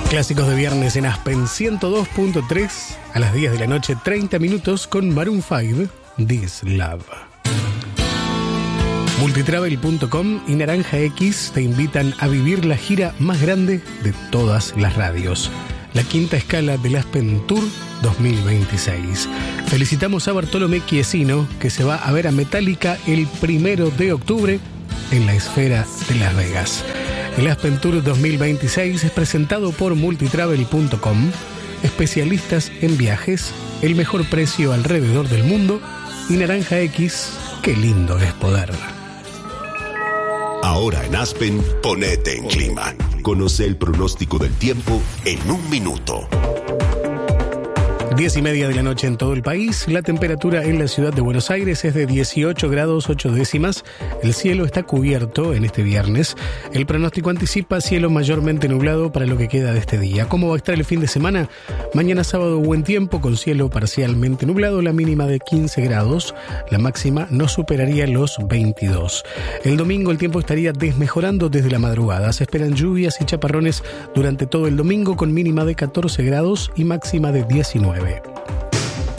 Clásicos de viernes en Aspen 102.3 a las 10 de la noche, 30 minutos con Maroon 5, This Love. Multitravel.com y Naranja X te invitan a vivir la gira más grande de todas las radios, la quinta escala del Aspen Tour 2026. Felicitamos a Bartolomé Chiesino, que se va a ver a Metallica el 1 de octubre en la Esfera de Las Vegas. El Aspen Tour 2026 es presentado por Multitravel.com, especialistas en viajes, el mejor precio alrededor del mundo, y Naranja X, qué lindo es poder. Ahora en Aspen, ponete en clima. Conoce el pronóstico del tiempo en un minuto. 10:30 de la noche en todo el país. La temperatura en la ciudad de Buenos Aires es de 18 grados 8 décimas. El cielo está cubierto en este viernes. El pronóstico anticipa cielo mayormente nublado para lo que queda de este día. ¿Cómo va a estar el fin de semana? Mañana sábado buen tiempo con cielo parcialmente nublado, la mínima de 15 grados. La máxima no superaría los 22. El domingo el tiempo estaría desmejorando desde la madrugada. Se esperan lluvias y chaparrones durante todo el domingo con mínima de 14 grados y máxima de 19.